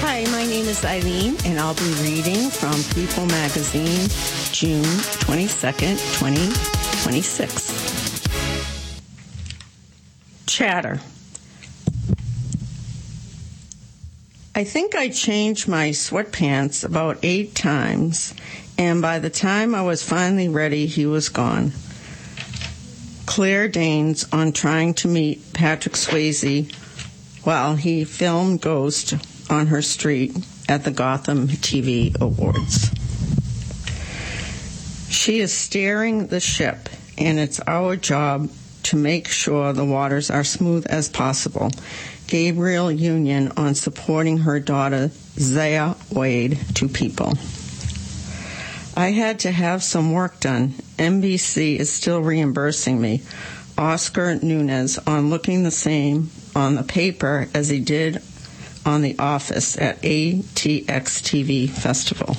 Hi, my name is Eileen, and I'll be reading from People Magazine, June 22nd, 2026. Chatter. I think I changed my sweatpants about 8 times, and by the time I was finally ready, he was gone. Claire Danes on trying to meet Patrick Swayze while he filmed Ghost on her street at the Gotham TV Awards. She is steering the ship, and it's our job to make sure the waters are smooth as possible. Gabrielle Union on supporting her daughter Zaya Wade to People. I had to have some work done. NBC is still reimbursing me. Oscar Nunez on looking the same on the paper as he did on The Office at ATX TV Festival.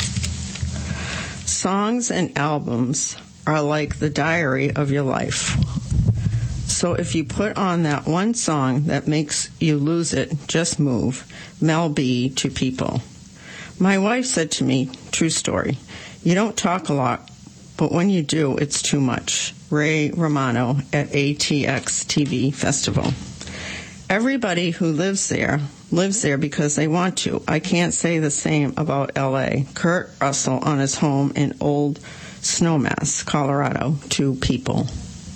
Songs and albums are like the diary of your life. So if you put on that one song that makes you lose it, just move. Mel B to People. My wife said to me, true story, you don't talk a lot, but when you do, it's too much. Ray Romano at ATX TV Festival. Everybody who lives there because they want to. I can't say the same about L.A. Kurt Russell on his home in Old Snowmass, Colorado, to People.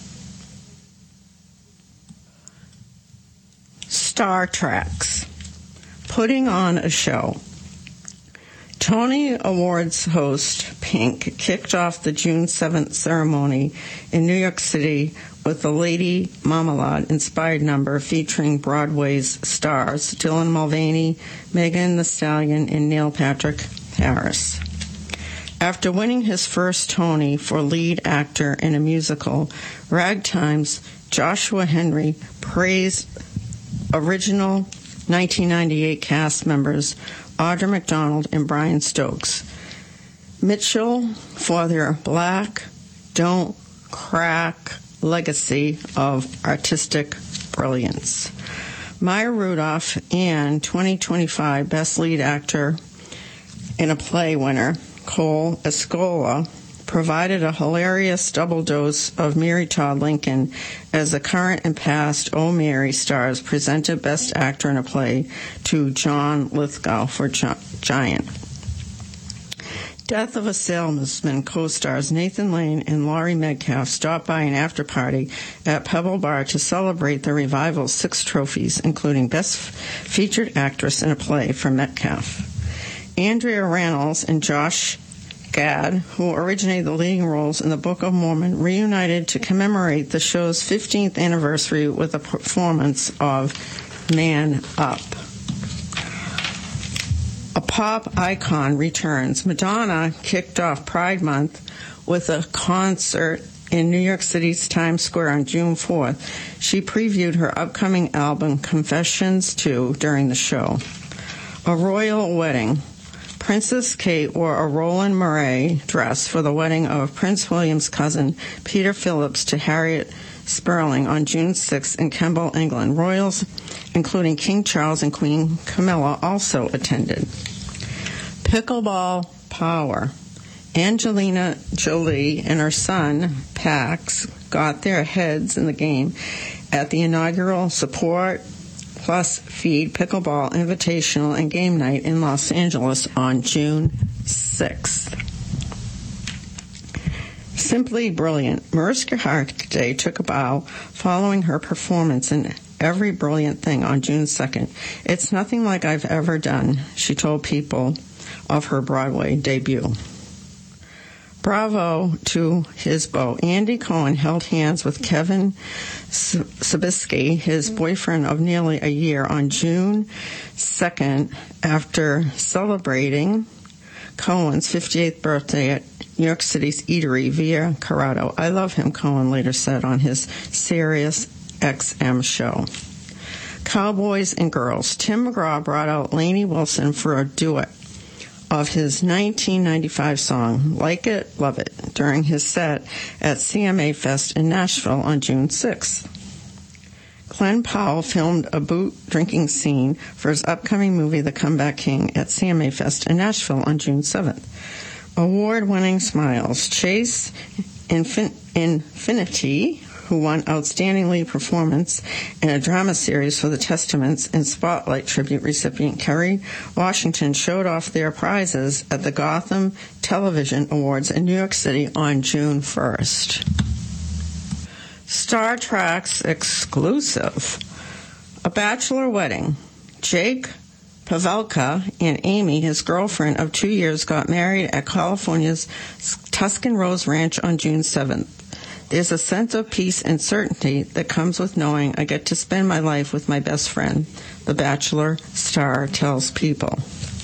Star Treks. Putting on a show. Tony Awards host Pink kicked off the June 7th ceremony in New York City with the Lady Marmalade-inspired number featuring Broadway's stars Dylan Mulvaney, Megan Thee Stallion, and Neil Patrick Harris. After winning his first Tony for lead actor in a musical, Ragtime's Joshua Henry praised original 1998 cast members Audra McDonald and Brian Stokes Mitchell for their Black Don't Crack legacy of artistic brilliance. Maya Rudolph and 2025 Best Lead Actor in a Play winner, Cole Escola, provided a hilarious double dose of Mary Todd Lincoln as the current and past Oh Mary stars presented Best Actor in a Play to John Lithgow for Giant. Death of a Salesman co-stars Nathan Lane and Laurie Metcalf stopped by an after-party at Pebble Bar to celebrate the revival's 6 trophies, including Best Featured Actress in a Play for Metcalf. Andrea Reynolds and Josh Gad, who originated the leading roles in the Book of Mormon, reunited to commemorate the show's 15th anniversary with a performance of Man Up. A pop icon returns. Madonna kicked off Pride Month with a concert in New York City's Times Square on June 4th. She previewed her upcoming album, Confessions 2, during the show. A royal wedding. Princess Kate wore a Roland Murray dress for the wedding of Prince William's cousin, Peter Phillips, to Harriet Sperling on June 6 in Kemble, England. Royals, including King Charles and Queen Camilla, also attended. Pickleball Power. Angelina Jolie and her son, Pax, got their heads in the game at the inaugural Support Plus Feed Pickleball Invitational and Game Night in Los Angeles on June 6th. Simply brilliant. Mariska Hargitay took a bow following her performance in Every Brilliant Thing on June 2nd. It's nothing like I've ever done, she told People of her Broadway debut. Bravo to his beau. Andy Cohen held hands with Kevin Sabisky, his boyfriend of nearly a year, on June 2nd after celebrating Cohen's 58th birthday at New York City's eatery Via Corrado. I love him, Cohen later said on his Sirius XM show. Cowboys and Girls. Tim McGraw brought out Lainey Wilson for a duet of his 1995 song, Like It, Love It, during his set at CMA Fest in Nashville on June 6th. Glenn Powell filmed a boot drinking scene for his upcoming movie, The Comeback King, at CMA Fest in Nashville on June 7th. Award-winning smiles. Chase Infinity, who won Outstanding Lead Performance in a Drama Series for The Testaments, and Spotlight tribute recipient Kerry Washington showed off their prizes at the Gotham Television Awards in New York City on June 1st. Star Trek's exclusive. A bachelor wedding. Jake Pavelka and Amy, his girlfriend of 2 years, got married at California's Tuscan Rose Ranch on June 7th. There's a sense of peace and certainty that comes with knowing I get to spend my life with my best friend, the Bachelor star tells People.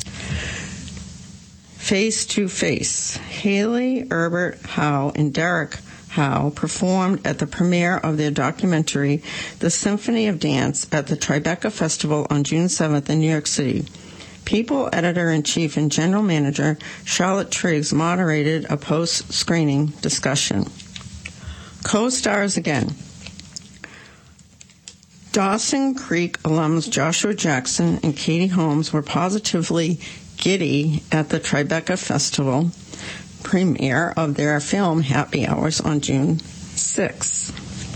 Face to Face. Haley Herbert Howe and Derek Howe performed at the premiere of their documentary, The Symphony of Dance, at the Tribeca Festival on June 7th in New York City. People editor-in-chief and general manager Charlotte Triggs moderated a post-screening discussion. Co-stars again. Dawson Creek alums Joshua Jackson and Katie Holmes were positively giddy at the Tribeca Festival premiere of their film Happy Hours on June 6.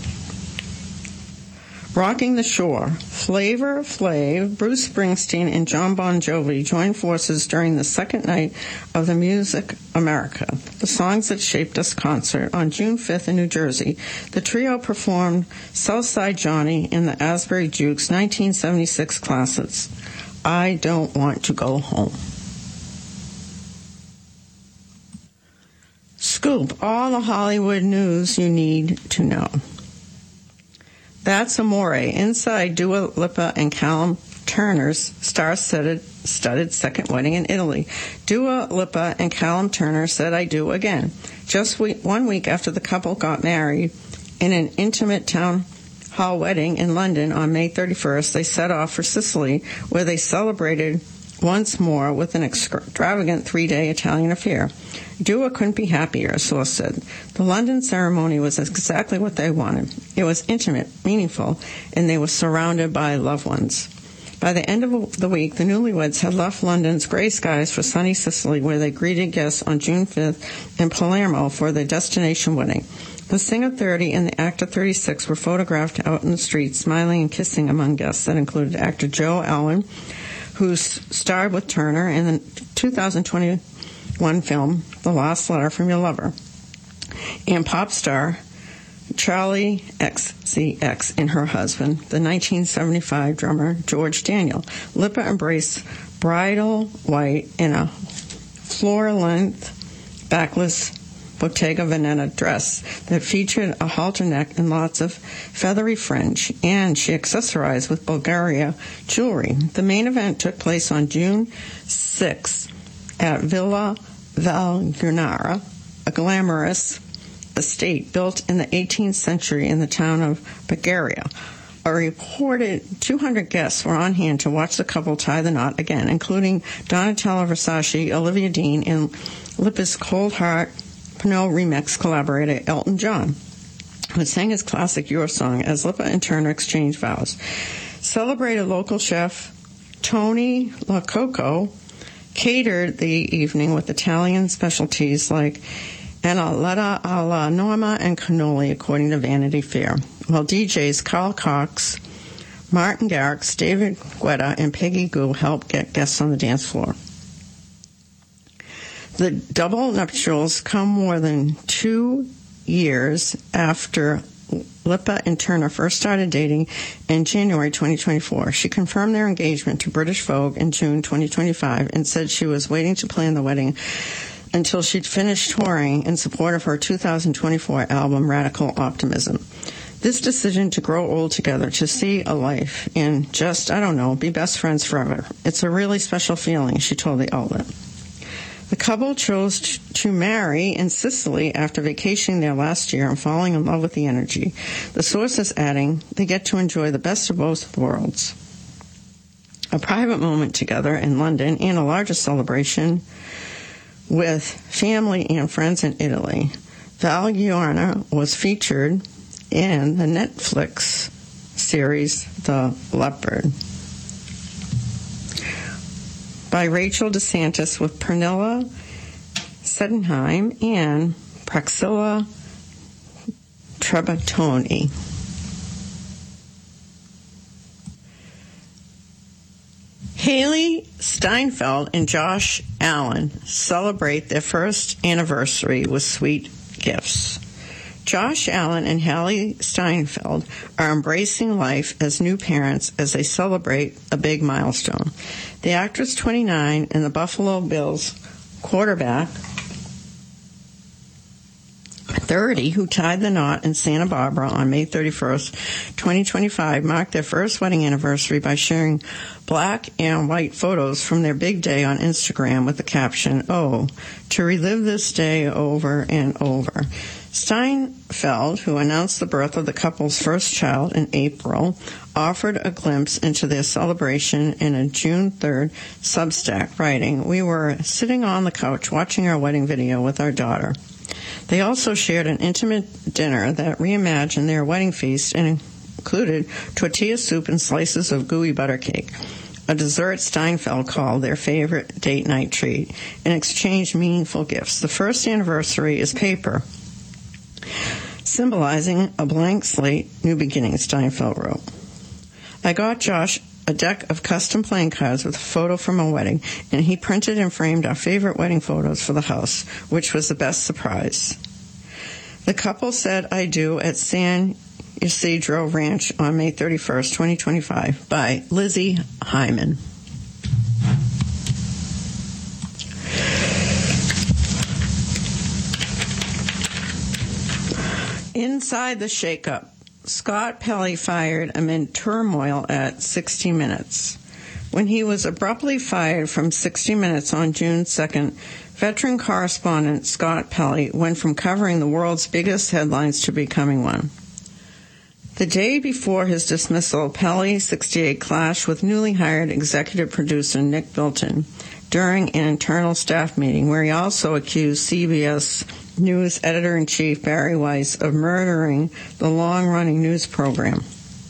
Rocking the Shore. Flavor Flav, Bruce Springsteen, and John Bon Jovi joined forces during the second night of the Music America, the Songs That Shaped Us concert on June 5th in New Jersey. The trio performed Southside Johnny and the Asbury Jukes 1976 classics, I Don't Want to Go Home. Scoop, all the Hollywood news you need to know. That's Amore, inside Dua Lipa and Callum Turner's star-studded second wedding in Italy. Dua Lipa and Callum Turner said I do again. Just 1 week after the couple got married in an intimate town hall wedding in London on May 31st, they set off for Sicily, where they celebrated once more with an extravagant 3-day Italian affair. Dua couldn't be happier, a source said. The London ceremony was exactly what they wanted. It was intimate, meaningful, and they were surrounded by loved ones. By the end of the week, the newlyweds had left London's grey skies for sunny Sicily, where they greeted guests on June 5th in Palermo for their destination wedding. The singer 30 and the actor 36 were photographed out in the street, smiling and kissing among guests. That included actor Joe Alwyn, who starred with Turner in the 2021 film The Last Letter from Your Lover, and pop star Charlie XCX and her husband, the 1975 drummer George Daniel. Lipa embraced bridal white in a floor-length, backless Bottega Veneta dress that featured a halter neck and lots of feathery fringe, and she accessorized with Bulgaria jewelry. The main event took place on June 6 at Villa Valgurnara, a glamorous estate built in the 18th century in the town of Bulgaria. A reported 200 guests were on hand to watch the couple tie the knot again, including Donatella Versace, Olivia Dean, and Lipa's Cold Heart Pinot remix collaborator Elton John, who sang his classic Your Song as Lipa and Turner exchanged vows. Celebrated local chef Tony Lococo catered the evening with Italian specialties like annaletta alla norma and cannoli, according to Vanity Fair, while DJs Carl Cox, Martin Garrix, David Guetta, and Peggy Gou helped get guests on the dance floor. The double nuptials come more than 2 years after Lipa and Turner first started dating in January 2024. She confirmed their engagement to British Vogue in June 2025 and said she was waiting to plan the wedding until she'd finished touring in support of her 2024 album, Radical Optimism. This decision to grow old together, to see a life, and just, be best friends forever. It's a really special feeling, she told the outlet. The couple chose to marry in Sicily after vacationing there last year and falling in love with the energy. The source is adding, they get to enjoy the best of both worlds. A private moment together in London and a larger celebration with family and friends in Italy. Valgurnara was featured in the Netflix series, The Leopard, by Rachel DeSantis with Pernilla Sedenheim and Praxilla Trebatoni. Haley Steinfeld and Josh Allen celebrate their first anniversary with sweet gifts. Josh Allen and Haley Steinfeld are embracing life as new parents as they celebrate a big milestone. The actress, 29, and the Buffalo Bills quarterback, 30, who tied the knot in Santa Barbara on May 31st, 2025, marked their first wedding anniversary by sharing black and white photos from their big day on Instagram with the caption, "Oh, to relive this day over and over." Steinfeld, who announced the birth of the couple's first child in April, offered a glimpse into their celebration in a June 3rd Substack, writing, "We were sitting on the couch watching our wedding video with our daughter." They also shared an intimate dinner that reimagined their wedding feast and included tortilla soup and slices of gooey butter cake, a dessert Steinfeld called their favorite date night treat, and exchanged meaningful gifts. The first anniversary is paper, symbolizing a blank slate, new beginning, Steinfeld wrote. "I got Josh a deck of custom playing cards with a photo from a wedding, and he printed and framed our favorite wedding photos for the house, which was the best surprise." The couple said "I do" at San Ysidro Ranch on May 31st, 2025, by Lizzie Hyman. Inside the shakeup, Scott Pelley fired amid turmoil at 60 Minutes. When he was abruptly fired from 60 Minutes on June 2nd, veteran correspondent Scott Pelley went from covering the world's biggest headlines to becoming one. The day before his dismissal, Pelley, 68, clashed with newly hired executive producer Nick Bilton during an internal staff meeting where he also accused CBS News editor-in-chief Barry Weiss of murdering the long-running news program.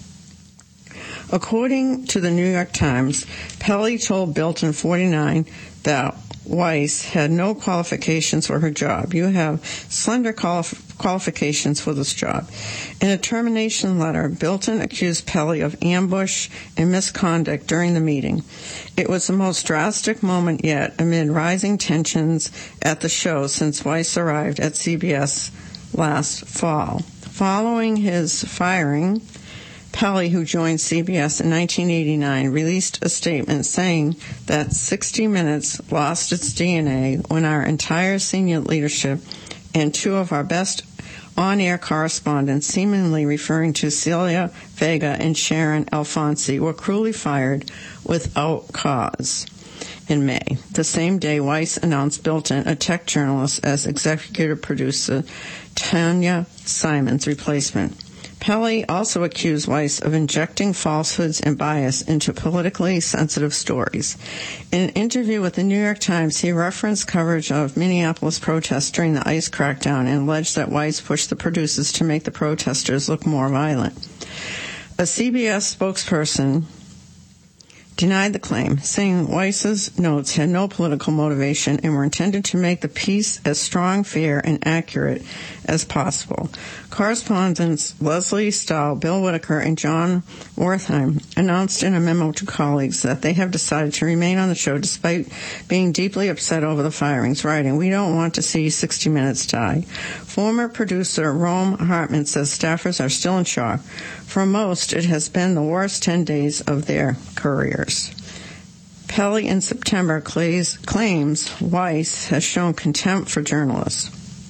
According to the New York Times, Pelley told Bilton, 49, that Weiss had no qualifications for her job. "You have slender qualifications for this job." In a termination letter, Bilton accused Pelley of ambush and misconduct during the meeting. It was the most drastic moment yet amid rising tensions at the show since Weiss arrived at CBS last fall. Following his firing, Pelley, who joined CBS in 1989, released a statement saying that 60 Minutes lost its DNA when our entire senior leadership and two of our best on-air correspondents, seemingly referring to Celia Vega and Sharon Alfonsi, were cruelly fired without cause. In May, the same day, Weiss announced Bilton, a tech journalist, as executive producer Tanya Simon's replacement. Pelley also accused Weiss of injecting falsehoods and bias into politically sensitive stories. In an interview with the New York Times, he referenced coverage of Minneapolis protests during the ICE crackdown and alleged that Weiss pushed the producers to make the protesters look more violent. A CBS spokesperson denied the claim, saying Weiss's notes had no political motivation and were intended to make the piece as strong, fair, and accurate as possible. Correspondents Leslie Stahl, Bill Whitaker, and John Wertheim announced in a memo to colleagues that they have decided to remain on the show despite being deeply upset over the firings, writing, "We don't want to see 60 Minutes die." Former producer Rome Hartman says staffers are still in shock. For most, it has been the worst 10 days of their careers. Pelley in September claims Weiss has shown contempt for journalists.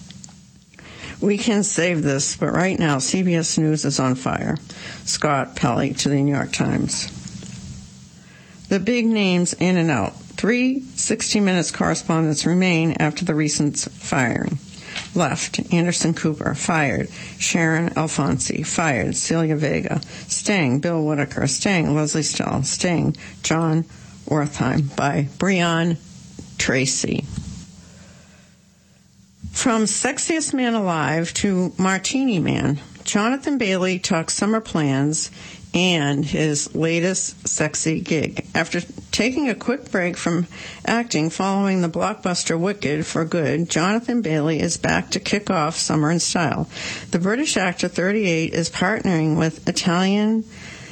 "We can save this, but right now CBS News is on fire," Scott Pelley to the New York Times. The big names in and out. 3 60 Minutes correspondents remain after the recent firing. Left, Anderson Cooper, fired. Sharon Alfonsi, fired. Celia Vega, staying. Bill Whitaker, staying. Leslie Stahl, staying. John Wertheim, by Breon Tracy. From Sexiest Man Alive to Martini Man, Jonathan Bailey talks summer plans and his latest sexy gig. After taking a quick break from acting following the blockbuster Wicked for good, Jonathan Bailey is back to kick off summer in style. The British actor, 38, is partnering with Italian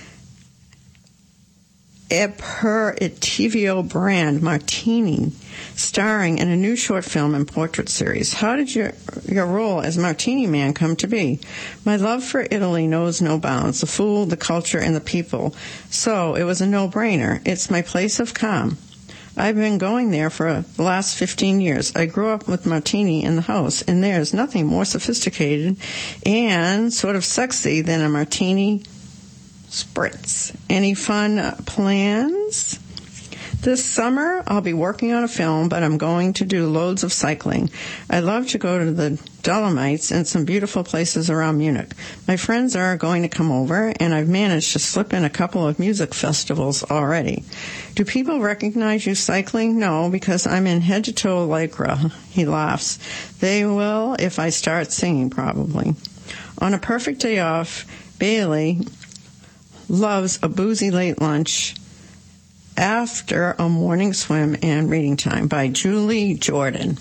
aperitivo brand Martini, starring in a new short film and portrait series. How did your role as Martini Man come to be? My love for Italy knows no bounds, the food, the culture, and the people. So it was a no-brainer. It's my place of calm. I've been going there for the last 15 years. I grew up with Martini in the house, and there's nothing more sophisticated and sort of sexy than a Martini spritz. Any fun plans? This summer, I'll be working on a film, but I'm going to do loads of cycling. I love to go to the Dolomites and some beautiful places around Munich. My friends are going to come over, and I've managed to slip in a couple of music festivals already. Do people recognize you cycling? No, because I'm in head-to-toe lycra. He laughs. They will if I start singing, probably. On a perfect day off, Bailey loves a boozy late lunch after a morning swim and reading time by Julie Jordan.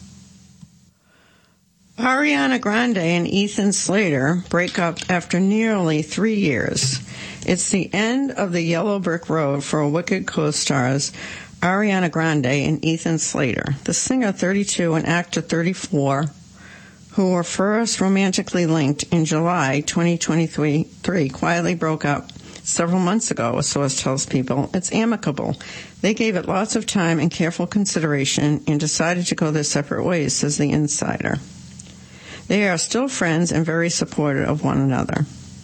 Ariana Grande and Ethan Slater break up after nearly 3 years. It's the end of the yellow brick road for Wicked co-stars Ariana Grande and Ethan Slater. The singer, 32, and actor, 34, who were first romantically linked in July 2023, quietly broke up several months ago, a source tells People. It's amicable. They gave it lots of time and careful consideration and decided to go their separate ways, says the insider. They are still friends and very supportive of one another.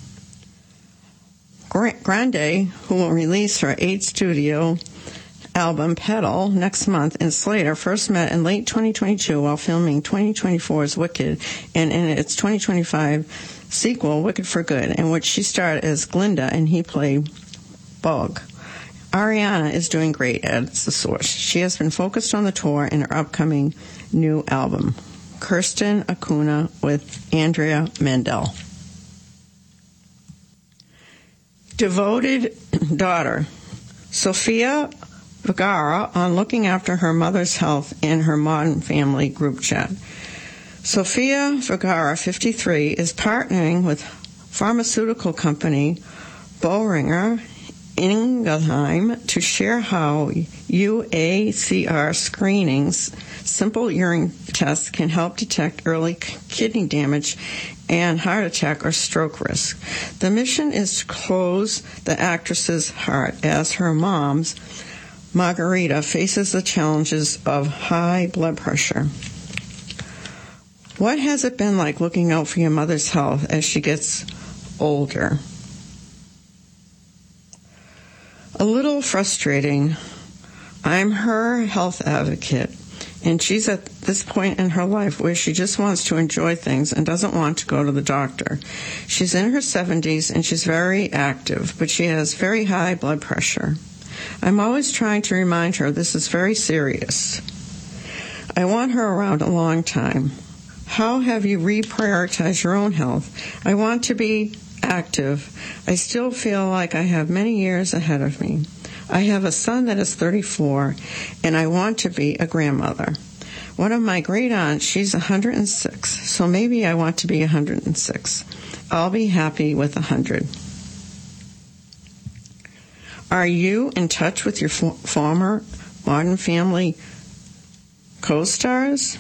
Grande, who will release her 8th studio album, Pedal, next month, and Slater first met in late 2022 while filming 2024's Wicked and in its 2025 sequel, Wicked for Good, in which she starred as Glinda and he played Bog. Ariana is doing great, adds the source. She has been focused on the tour and her upcoming new album, Kirsten Acuna with Andrea Mandel. Devoted daughter, Sofia Vergara, on looking after her mother's health in her Modern Family group chat. Sofia Vergara, 53, is partnering with pharmaceutical company Boehringer Ingelheim to share how UACR screenings, simple urine tests, can help detect early kidney damage and heart attack or stroke risk. The mission is to close the actress's heart as her mom's Margarita faces the challenges of high blood pressure. What has it been like looking out for your mother's health as she gets older? A little frustrating. I'm her health advocate, and she's at this point in her life where she just wants to enjoy things and doesn't want to go to the doctor. She's in her 70s and she's very active, but she has very high blood pressure. I'm always trying to remind her this is very serious. I want her around a long time. How have you reprioritized your own health? I want to be active. I still feel like I have many years ahead of me. I have a son that is 34, and I want to be a grandmother. One of my great aunts, she's 106, so maybe I want to be 106. I'll be happy with 100. Are you in touch with your former Modern Family co-stars?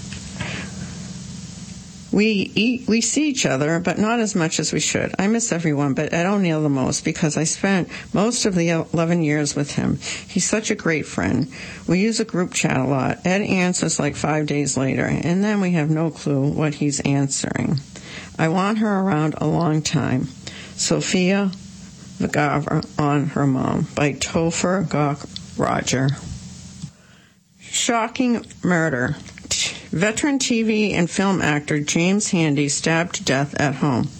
We see each other, but not as much as we should. I miss everyone, but Ed O'Neill the most because I spent most of the 11 years with him. He's such a great friend. We use a group chat a lot. Ed answers like 5 days later, and then we have no clue what he's answering. I want her around a long time. Sofia Vergara on her mom by Topher Roger. Shocking murder. Veteran TV and film actor James Handy stabbed to death at home.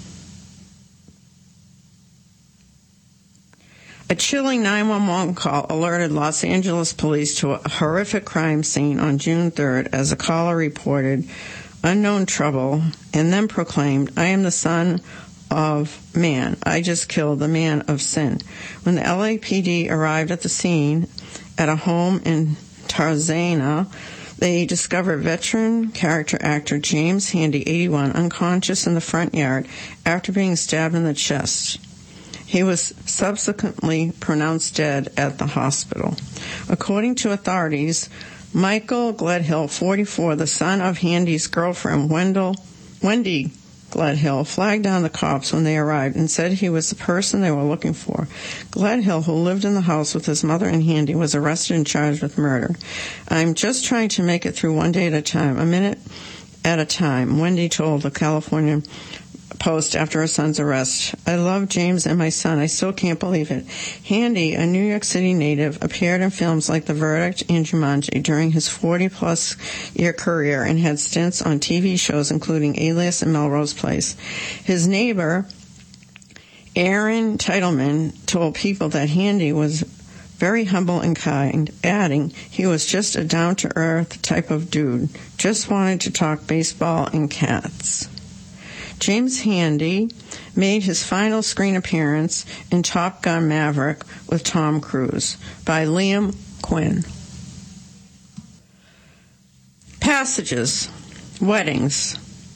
A chilling 911 call alerted Los Angeles police to a horrific crime scene on June 3rd as a caller reported unknown trouble and then proclaimed, "I am the son of man. I just killed the man of sin. When the LAPD arrived at the scene at a home in Tarzana, they discovered veteran character actor James Handy, 81, unconscious in the front yard after being stabbed in the chest. He was subsequently pronounced dead at the hospital. According to authorities, Michael Gledhill, 44, the son of Handy's girlfriend, Wendy Gledhill, flagged down the cops when they arrived and said he was the person they were looking for. Gledhill, who lived in the house with his mother and Handy, was arrested and charged with murder. I'm just trying to make it through one day at a time, a minute at a time, Wendy told the California Post after her son's arrest. I love James and my son. I still can't believe it. Handy, a New York City native, appeared in films like The Verdict and Jumanji during his 40-plus year career and had stints on TV shows including Alias and Melrose Place. His neighbor, Aaron Titleman, told People that Handy was very humble and kind, adding, he was just a down-to-earth type of dude, just wanted to talk baseball and cats. James Handy made his final screen appearance in Top Gun Maverick with Tom Cruise by Liam Quinn. Passages. Weddings.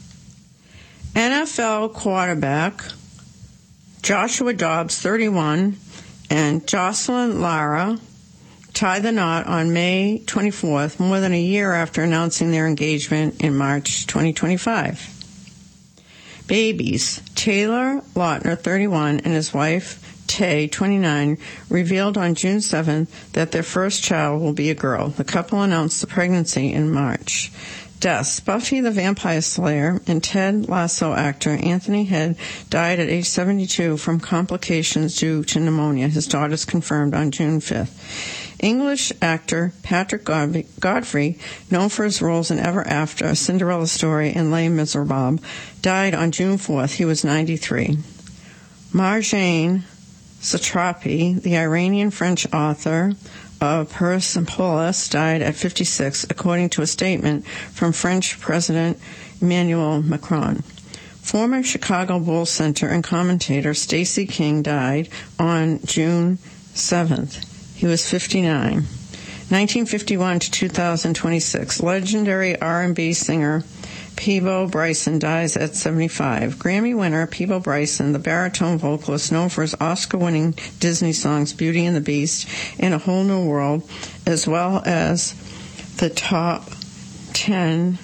NFL quarterback Joshua Dobbs, 31, and Jocelyn Lara tied the knot on May 24th, more than a year after announcing their engagement in March 2025. Babies. Taylor Lautner, 31, and his wife, Tay, 29, revealed on June 7th that their first child will be a girl. The couple announced the pregnancy in March. Deaths. Buffy the Vampire Slayer and Ted Lasso actor Anthony Head died at age 72 from complications due to pneumonia. His daughters confirmed on June 5th. English actor Patrick Godfrey, known for his roles in Ever After, A Cinderella Story, and Les Miserables, died on June 4th. He was 93. Marjane Satrapi, the Iranian-French author of Persepolis, died at 56, according to a statement from French President Emmanuel Macron. Former Chicago Bulls center and commentator Stacey King died on June 7th. He was 59. 1951 to 2026, legendary R&B singer Peabo Bryson dies at 75. Grammy winner Peabo Bryson, the baritone vocalist known for his Oscar-winning Disney songs Beauty and the Beast and A Whole New World, as well as the top 10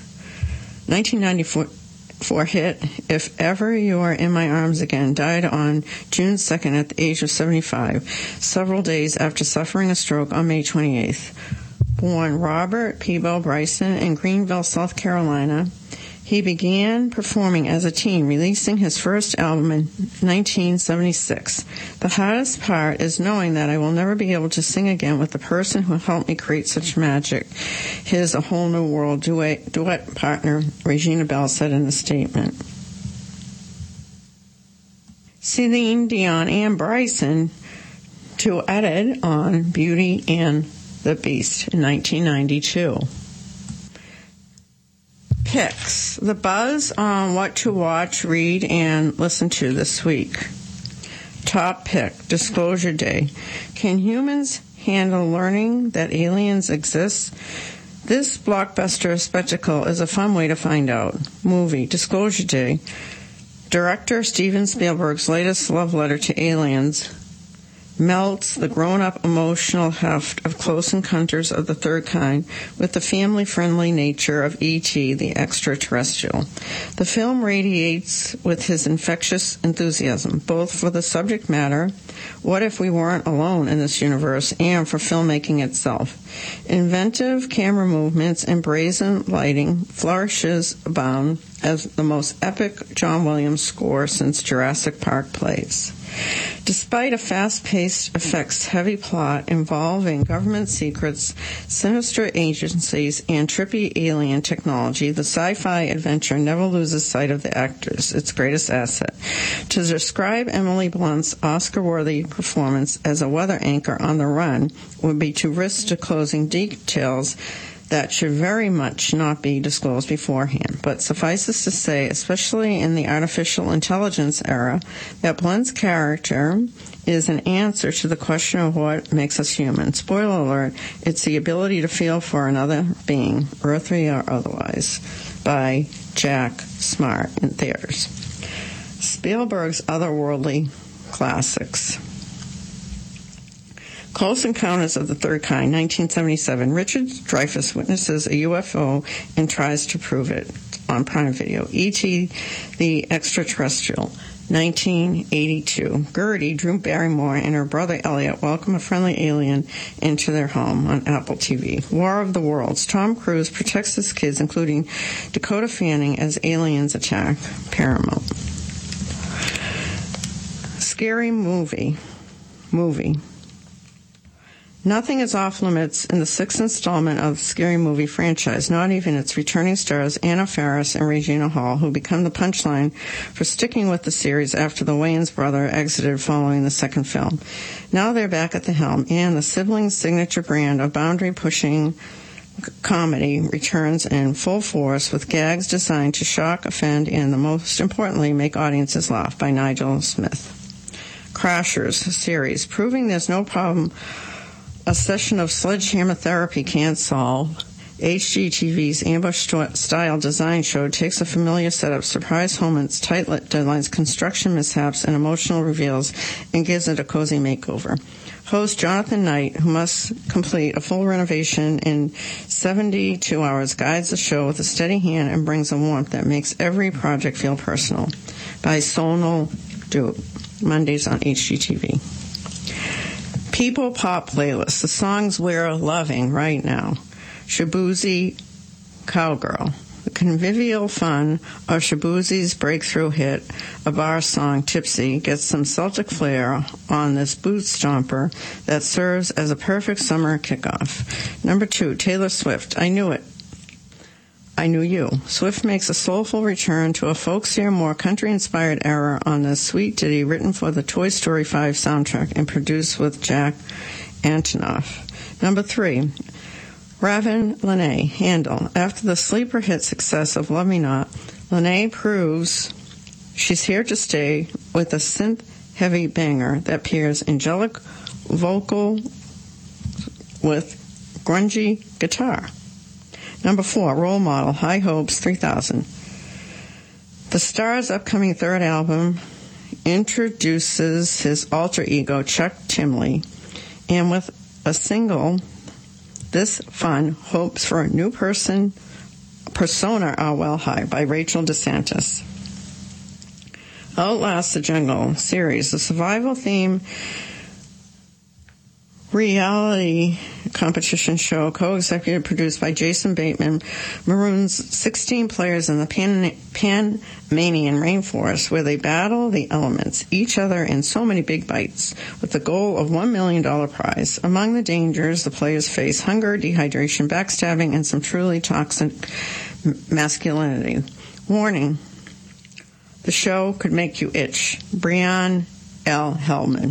1994 hit If Ever You Are in My Arms Again, died on June 2nd at the age of 75, several days after suffering a stroke on May 28th. Born Robert Peabo Bryson in Greenville, South Carolina, he began performing as a teen, releasing his first album in 1976. The hardest part is knowing that I will never be able to sing again with the person who helped me create such magic. His A Whole New World duet partner, Regina Bell, said in a statement. Celine Dion and Bryson duetted on Beauty and the Beast in 1992. Picks. The buzz on what to watch, read, and listen to this week. Top pick, Disclosure Day. Can humans handle learning that aliens exist? This blockbuster spectacle is a fun way to find out. Movie, Disclosure Day. Director Steven Spielberg's latest love letter to aliens melts the grown-up emotional heft of Close Encounters of the Third Kind with the family-friendly nature of E.T., the extraterrestrial. The film radiates with his infectious enthusiasm, both for the subject matter, what if we weren't alone in this universe, and for filmmaking itself. Inventive camera movements and brazen lighting flourishes abound as the most epic John Williams score since Jurassic Park plays. Despite a fast-paced, effects-heavy plot involving government secrets, sinister agencies, and trippy alien technology, the sci-fi adventure never loses sight of the actors, its greatest asset. To describe Emily Blunt's Oscar-worthy performance as a weather anchor on the run would be to risk disclosing details that should very much not be disclosed beforehand, but suffices to say, especially in the artificial intelligence era, that Blend's character is an answer to the question of what makes us human. Spoiler alert, it's the ability to feel for another being, earthly or otherwise, by Jack Smart in theaters. Spielberg's otherworldly classics. Close Encounters of the Third Kind, 1977. Richard Dreyfuss witnesses a UFO and tries to prove it on Prime Video. E.T. the Extraterrestrial, 1982. Gertie, Drew Barrymore, and her brother Elliot welcome a friendly alien into their home on Apple TV. War of the Worlds. Tom Cruise protects his kids, including Dakota Fanning, as aliens attack Paramount. Scary movie. Nothing is off limits in the sixth installment of the Scary Movie franchise, not even its returning stars Anna Faris and Regina Hall, who become the punchline for sticking with the series after the Wayans brother exited following the second film. Now they're back at the helm, and the siblings' signature brand of boundary-pushing comedy returns in full force with gags designed to shock, offend, and, most importantly, make audiences laugh, by Nigel Smith. Crashers series, proving there's no problem a session of sledgehammer therapy can't solve. HGTV's ambush-style design show takes a familiar setup, surprise moments, tight deadlines, construction mishaps, and emotional reveals, and gives it a cozy makeover. Host Jonathan Knight, who must complete a full renovation in 72 hours, guides the show with a steady hand and brings a warmth that makes every project feel personal. By Sonal Duke, Mondays on HGTV. People Pop Playlist, the songs we're loving right now. Shaboozey Cowgirl. The convivial fun of Shaboozey's breakthrough hit, a bar song, Tipsy, gets some Celtic flair on this boot stomper that serves as a perfect summer kickoff. Number 2, Taylor Swift, I Knew It. I Knew You. Swift makes a soulful return to a folksier, more country-inspired era on this sweet ditty written for the Toy Story 5 soundtrack and produced with Jack Antonoff. Number 3, Raven Lenae, Handle. After the sleeper hit success of Love Me Not, Lenae proves she's here to stay with a synth-heavy banger that pairs angelic vocal with grungy guitar. Number 4, Role Model, High Hopes 3000. The star's upcoming third album introduces his alter ego, Chuck Timley, and with a single, this fun hopes for a new persona are well high, by Rachel DeSantis. Outlast the Jungle series, the survival theme reality competition show, co-executive produced by Jason Bateman, maroons 16 players in the Panamanian rainforest, where they battle the elements, each other in so many big bites, with the goal of $1 million prize. Among the dangers, the players face hunger, dehydration, backstabbing, and some truly toxic masculinity. Warning, the show could make you itch. Brian L. Hellman.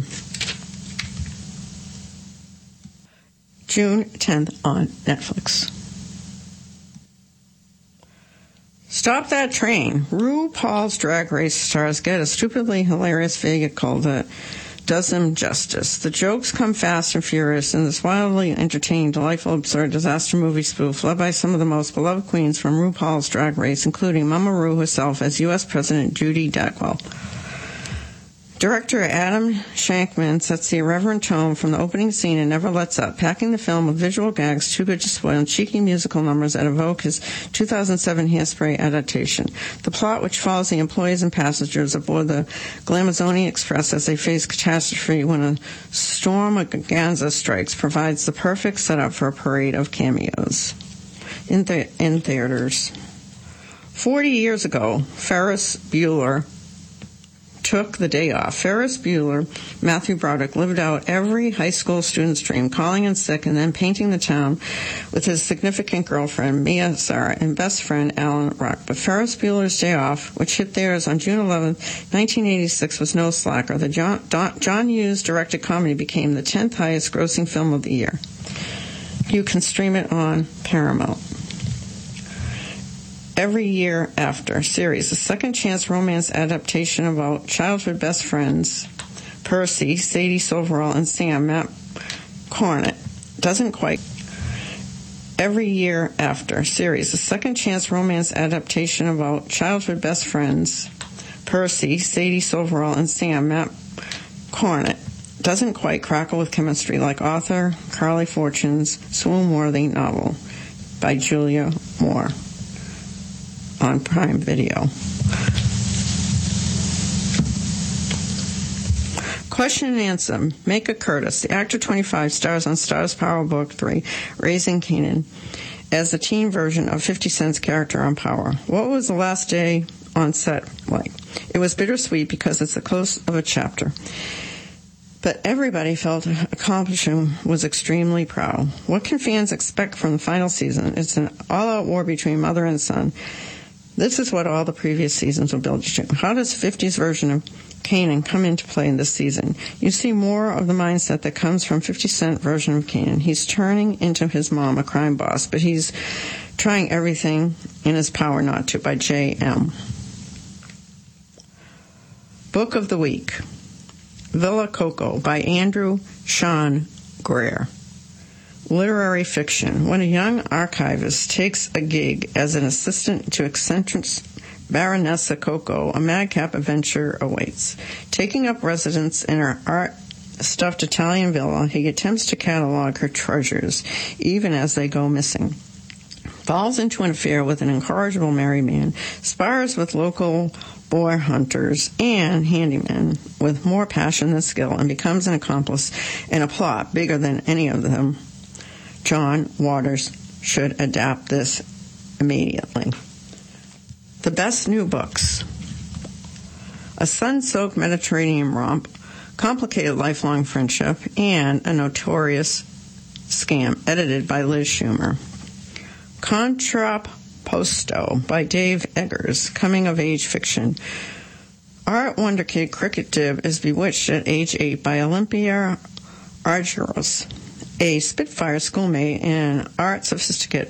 June 10th on Netflix. Stop That Train. RuPaul's Drag Race stars get a stupidly hilarious vehicle that does them justice. The jokes come fast and furious in this wildly entertaining, delightful, absurd disaster movie spoof led by some of the most beloved queens from RuPaul's Drag Race, including Mama Ru herself as U.S. President Judy Dackwell. Director Adam Shankman sets the irreverent tone from the opening scene and never lets up, packing the film with visual gags too good to spoil and cheeky musical numbers that evoke his 2007 Hairspray adaptation. The plot, which follows the employees and passengers aboard the Glamazoni Express as they face catastrophe when a storm of Ganza strikes, provides the perfect setup for a parade of cameos. In theaters. 40 years ago, Ferris Bueller took the day off. Ferris Bueller, Matthew Broderick, lived out every high school student's dream, calling in sick and then painting the town with his significant girlfriend, Mia Sara, and best friend, Alan Ruck. But Ferris Bueller's Day Off, which hit theirs on June 11, 1986, was no slacker. The John Hughes directed comedy became the 10th highest grossing film of the year. You can stream it on Paramount. Every Year After series, a second chance romance adaptation about childhood best friends Percy, Sadie Silverall, and Sam, Matt Cornett, doesn't quite. Every Year After series, a second chance romance adaptation about childhood best friends Percy, Sadie Silverall, and Sam, Matt Cornett, doesn't quite crackle with chemistry like author Carly Fortune's swoon-worthy novel by Julia Moore on Prime Video. Question and answer. Micah Curtis, the actor 25, stars on Starz Power Book 3, Raising Kanan, as the teen version of 50 Cent's character on Power. What was the last day on set like? It was bittersweet because it's the close of a chapter. But everybody felt accomplishing was extremely proud. What can fans expect from the final season? It's an all-out war between mother and son. This is what all the previous seasons will build you to. How does 50's version of Kanan come into play in this season? You see more of the mindset that comes from 50 Cent version of Kanan. He's turning into his mom, a crime boss, but he's trying everything in his power not to, by J.M. Book of the Week. Villa Coco by Andrew Sean Greer. Literary fiction. When a young archivist takes a gig as an assistant to eccentric Baronessa Coco, a madcap adventure awaits. Taking up residence in her art-stuffed Italian villa, he attempts to catalog her treasures, even as they go missing. Falls into an affair with an incorrigible married man, spars with local boar hunters and handymen with more passion than skill, and becomes an accomplice in a plot bigger than any of them. John Waters should adapt this immediately. The best new books. A sun-soaked Mediterranean romp, complicated lifelong friendship, and a notorious scam, edited by Liz Schumer. Contrapposto by Dave Eggers, coming-of-age fiction. Art wonder kid Cricket Dib is bewitched at age 8 by Olympia Argyros, a Spitfire schoolmate and art sophisticate